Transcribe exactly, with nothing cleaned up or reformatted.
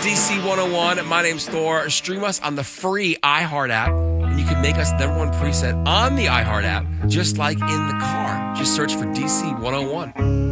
D C one oh one. My name's Thor. Stream us on the free iHeart app, and you can make us number one preset on the iHeart app, just like in the car. Just search for D C one oh one.